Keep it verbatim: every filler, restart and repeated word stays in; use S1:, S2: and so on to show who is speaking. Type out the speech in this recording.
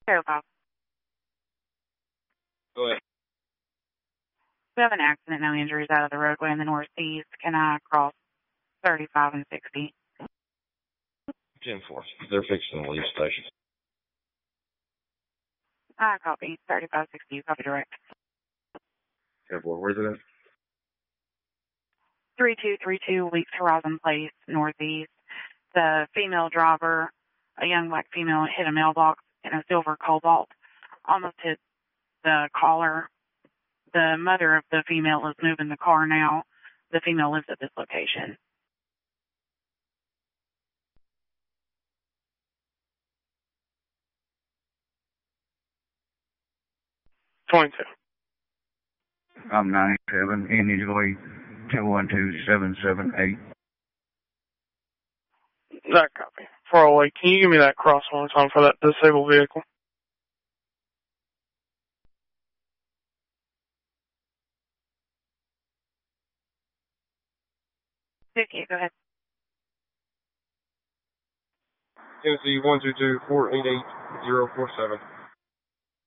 S1: Zero five.
S2: Go ahead.
S1: We have an accident, no injuries out of the roadway in the northeast. Can I cross thirty-five and sixty?
S2: ten four. They're fixing to leave station.
S1: I copy. thirty-five sixty. You copy direct.
S2: ten four. Where's it at?
S1: three two three two Weeks Horizon Place, northeast. The female driver, a young black female, hit a mailbox in a silver Cobalt. Almost hit the caller. The mother of the female is moving the car now. The female lives at this location.
S3: twenty-two.
S4: I'm ninety-seven, Indianois, two one two seven seven eight.
S3: That copy. four oh eight. Can you give me that cross one time for that disabled vehicle?
S1: fifty, go ahead.
S2: Tennessee one two two four eight eight zero four seven.